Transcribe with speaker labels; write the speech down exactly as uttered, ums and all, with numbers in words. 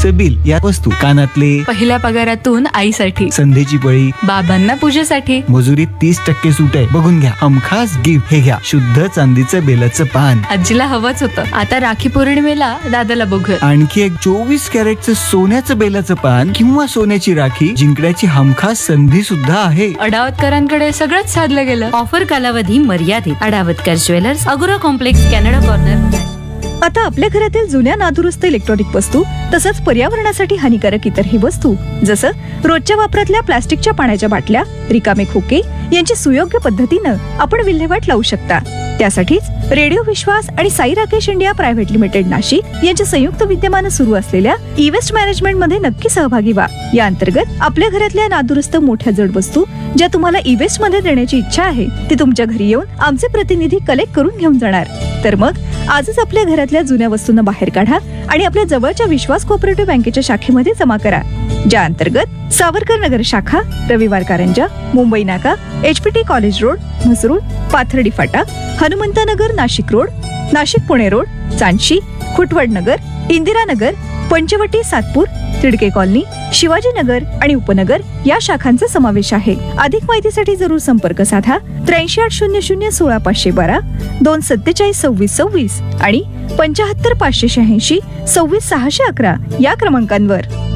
Speaker 1: प्लास्टिकचं बिल, या वस्तू, कानातले,
Speaker 2: पहिल्या पगारातून आईसाठी,
Speaker 1: संध्येची पळी,
Speaker 2: बाबांना पूजेसाठी,
Speaker 1: मजुरीत तीस टक्के सूट आहे, बघून घ्या. हमखास गिफ्ट, हे घ्या शुद्ध चांदीचं बेलाचं पान.
Speaker 2: आजीला हवंच होतं. आता राखी पौर्णिमेला दादाला बघूया.
Speaker 1: आणखी एक चोवीस कॅरेटचं सोन्याचं बेलाचं पान किंवा सोन्याची राखी जिंकण्याची हमखास संधी सुद्धा आहे.
Speaker 2: अडावतकरांकडे सगळंच साधलं गेलं.
Speaker 3: ऑफर कालावधी मर्यादित. अडावतकर ज्वेलर्स, अगोरा कॉम्प्लेक्स, कॅनडा कॉर्नर.
Speaker 4: आता आपल्या घरातील जुन्या नादुरुस्त इलेक्ट्रॉनिक वस्तू तसंच पर्यावरणासाठी हानिकारक इतरही वस्तू जसं रोजच्या वापरातल्या प्लास्टिकच्या पाण्याच्या बाटल्या, रिकामे खोके यांची सुयोग्य पद्धतीनं आपण विल्हेवाट लावू शकता. त्यासाठीच रेडिओ विश्वास आणि Sai Rakesh India private limited Nashik यांच्या संयुक्त विद्यमानं सुरू असलेल्या ई वेस्ट मॅनेजमेंट मध्ये नक्की सहभागी व्हा. या अंतर्गत आपल्या घरातल्या नादुरुस्त मोठ्या जड वस्तू ज्या तुम्हाला ई वेस्ट मध्ये देण्याची इच्छा आहे ती तुमच्या घरी येऊन आमचे प्रतिनिधी कलेक्ट करून घेऊन जाणार. तर मग आजच आपल्या घरातल्या जुन्या वस्तूंना बाहेर काढा आणि आपल्या जवळच्या विश्वास कोऑपरेटिव्ह बँकेच्या शाखेमध्ये जमा करा, ज्या अंतर्गत सावरकर नगर शाखा, रविवार कारंजा, मुंबई नाका, HPT college road, Mhasrul, Pathardi Phata, हनुमंतानगर Nashik road, Nashik Pune road, चांदशी, Khutwad नगर, इंदिरानगर, पंचवटी सातपूर, तिडके कॉलनी, शिवाजीनगर आणि उपनगर या शाखांचा समावेश आहे. अधिक माहितीसाठी जरूर संपर्क साधा त्र्याऐंशी आठ शून्य शून्य सोळा पाचशे बारा, दोन सत्तेचाळीस सव्वीस सव्वीस आणि पंचाहत्तर पाचशे शहाऐंशी सव्वीस सहाशे अकरा या क्रमांकांवर.